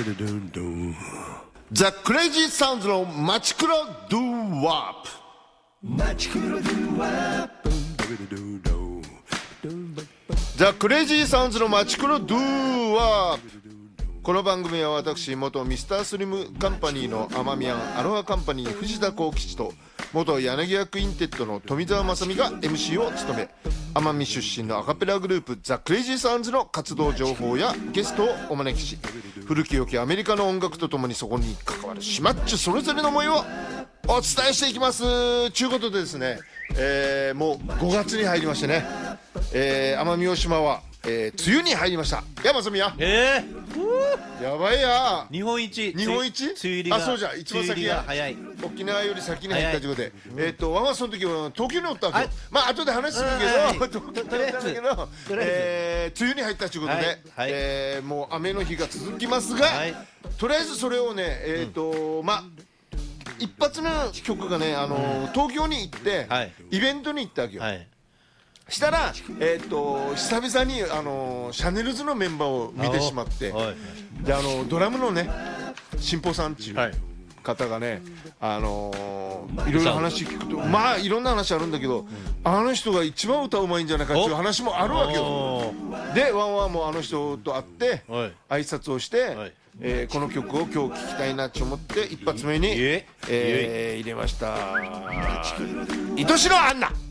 ザ・クレイジーサウンズのマチクロドゥワープ。ザ・クレイジーサウンズのマチクロドゥワープ。この番組は私元ミスタースリムカンパニーのアマミヤンアロハカンパニー藤田幸吉と元柳家クインテッドの富澤正美が MC を務め、奄美出身のアカペラグループザ・クレイジーサウンズの活動情報やゲストをお招きし、古き良きアメリカの音楽とともにそこに関わるシマッチュそれぞれの思いをお伝えしていきます。ということでですね、もう5月に入りましてね、奄美大島は、梅雨に入りました。やまさみや、やばいや、 日本一梅雨入りが、あ、そうじゃ、一番先や、 早い、 沖縄より先に入ったということで、わがその時は東京におったわけよ。まあ後で話するけど、東京におったんだけど、梅雨に入ったということで、もう雨の日が続きますが、とりあえずそれをね、まあ一発目の曲がね、東京に行って、イベントに行ったわけよ。したら、久々にシャネルズのメンバーを見てしまって、でドラムのね新保さんっていう方がね、いろいろ話聞くと、まあいろんな話あるんだけど、あの人が一番歌うまいんじゃないかっていう話もあるわけよ。でワンワンもあの人と会って挨拶をして、この曲を今日聴きたいなと思って一発目に入れました。愛しのアンナ。